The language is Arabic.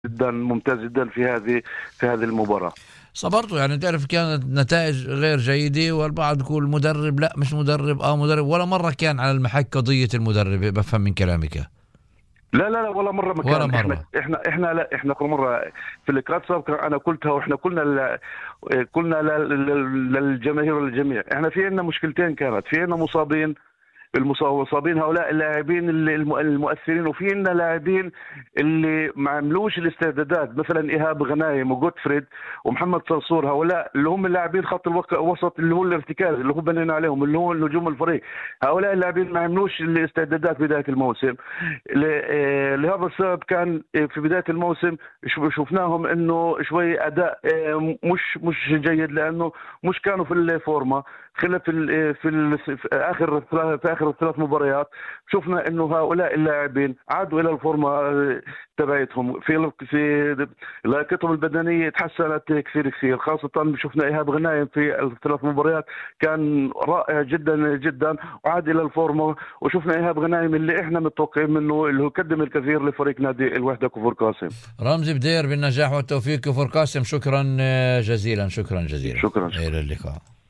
جدا ممتاز جدا في هذه المباراة. صبرتوا يعني، تعرف كانت نتائج غير جيدة، والبعض يقول مدرب، لا مش مدرب، مدرب. ولا مرة كان على المحك قضية المدرب، بفهم من كلامك. لا لا لا، ولا مرة ولا مكان. مرة. احنا كل مرة في اللقاءات السابقة انا قلتها، واحنا قلنا للجماهير وللجميع، احنا في عندنا مشكلتين، كانت في عندنا المصابين هؤلاء اللاعبين المؤثرين، وفي عندنا لاعبين اللي ما عملوش الاستعدادات، مثلا ايهاب غنايم وجوتفريد ومحمد صرصور، هؤلاء اللي هم اللاعبين خط الوسط اللي هو الارتكاز اللي هو بنينا عليهم، اللي هو نجوم الفريق. هؤلاء اللاعبين ما عملوش الاستعدادات بدايه الموسم. لهذا السبب كان في بدايه الموسم شفناهم انه شوي اداء مش جيد، لانه مش كانوا في الفورمه. خلف في اخر الثلاث مباريات شفنا انه هؤلاء اللاعبين عادوا الى الفورمه تبعتهم، في لياقتهم البدنيه تحسنت كثير، خاصه شفنا ايهاب غنايم في الثلاث مباريات كان رائع جدا جدا وعاد الى الفورمه. وشفنا ايهاب غنايم اللي احنا متوقعين منه، اللي هو قدم الكثير لفريق نادي الوحده كفر قاسم. رمزي بدير، بالنجاح والتوفيق كفر قاسم. شكرا جزيلا. شكرا. إلى اللقاء.